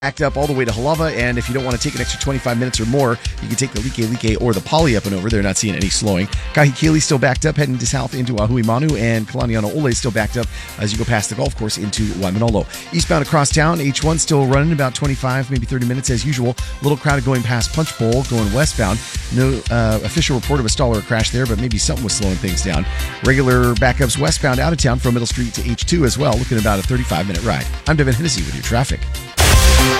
backed up all the way to Halava, and if you don't want to take an extra 25 minutes or more, you can take the Like or the Poly up and over. They're not seeing any slowing. Kahikili still backed up, heading to south into Ahuimanu, and Kalaniano Ole still backed up as you go past the golf course into Waimanalo. Eastbound across town, H1 still running about 25, maybe 30 minutes as usual. A little crowded going past Punch Bowl, going westbound. No official report of a stall or a crash there, but maybe something was slowing things down. Regular backups westbound out of town from Middle Street to H2 as well, looking at about a 35-minute ride. I'm Devin Hennessy with your traffic.